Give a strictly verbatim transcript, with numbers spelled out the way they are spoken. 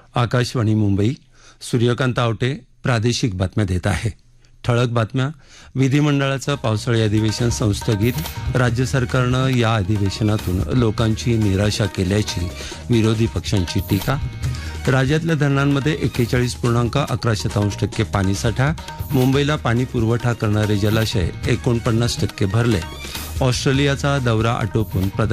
आकाशवाणी मुंबई. सूर्यकांत आवटे प्रादेशिक बातम्या देत आहे. ठळक बातम्या. विधिमंडळाचं पावसाळी अधिवेशन संस्थगित. राज्य सरकारनं या अधिवेशनातून लोकांची निराशा केल्याची विरोधी पक्षांची टीका. राज्यातल्या धरणांमध्ये एक्केचाळीस पूर्णांक अकरा शतांश टक्के पाणीसाठा. मुंबईला पाणी पुरवठा करणारे जलाशय एकोणपन्नास टक्के भरले. ऑस्ट्रेलियाचा दौरा आटोपून प्रधान